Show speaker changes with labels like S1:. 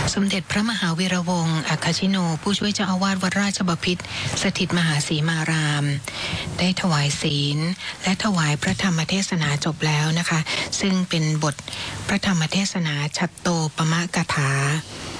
S1: สมเด็จพระมหาวีระวงศ์อัคคชิโนผู้ช่วยเจ้าอาวาสวัดราชบพิตรสถิตมหาสีมารามได้ถวายศีลและถวายพระธรรมเทศนาจบแล้วนะคะซึ่งเป็นบทพระธรรมเทศนาชัตโตปมกถา